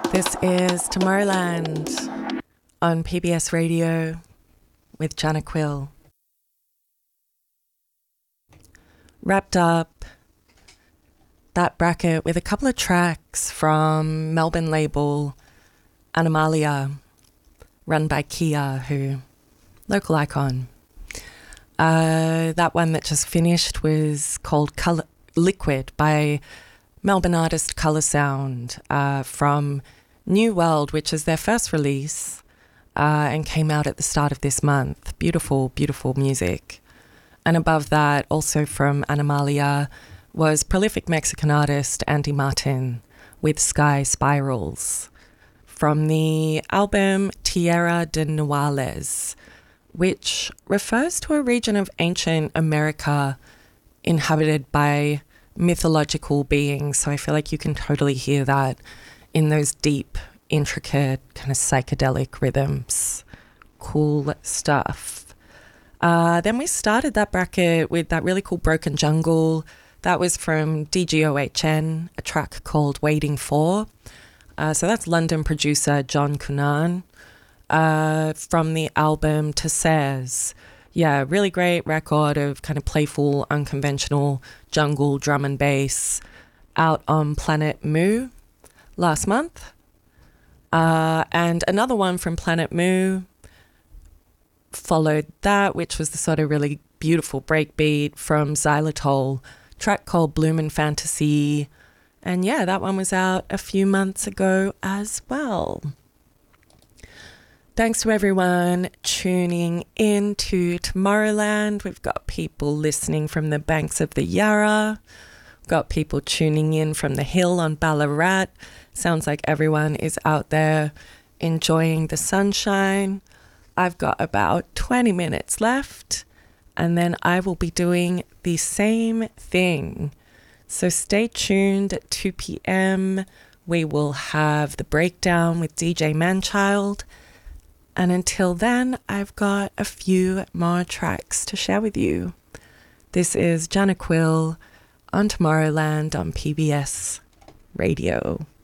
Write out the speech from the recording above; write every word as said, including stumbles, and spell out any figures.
This is Tomorrowland on P B S Radio with Jana Quill. Wrapped up that bracket with a couple of tracks from Melbourne label Anomalia, run by Kia, who, local icon. Uh, that one that just finished was called Color, Liquid by Melbourne artist Colour Sound uh, from New World, which is their first release uh, and came out at the start of this month. Beautiful, beautiful music. And above that, also from Anomalia, was prolific Mexican artist Andy Martin with Sky Spirals from the album Tierra de Nuales, which refers to a region of ancient America inhabited by mythological beings. So I feel like you can totally hear that in those deep, intricate, kind of psychedelic rhythms. Cool stuff. Uh, then we started that bracket with that really cool Broken Jungle. That was from D G O H N, a track called Waiting For. Uh, so that's London producer John Cunan uh, from the album Tesseres. Yeah, really great record of kind of playful, unconventional jungle drum and bass out on Planet Mu last month. Uh, and another one from Planet Mu followed that, which was the sort of really beautiful breakbeat from Xylitol, track called Bloomin' Fantasy. And yeah, that one was out a few months ago as well. Thanks to everyone tuning in to Tomorrowland. We've got people listening from the banks of the Yarra. We've got people tuning in from the hill on Ballarat. Sounds like everyone is out there enjoying the sunshine. I've got about twenty minutes left, and then I will be doing the same thing. So stay tuned at two p.m. We will have the breakdown with D J Manchild. And until then, I've got a few more tracks to share with you. This is Jana Quill on Tomorrowland on P B S Radio.